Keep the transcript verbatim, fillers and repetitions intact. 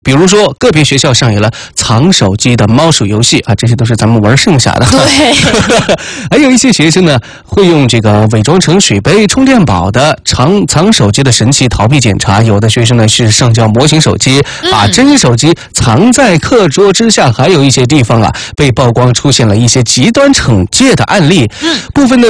比如说，个别学校上演了藏手机的猫鼠游戏啊，这些都是咱们玩剩下的。 对， 还有一些学生呢，会用这个伪装成水杯、充电宝的藏藏手机的神器逃避检查。有的学生呢是上交模型手机，把真手机藏在课桌之下。还有一些地方啊，被曝光出现了一些极端惩戒的案例。嗯，部分的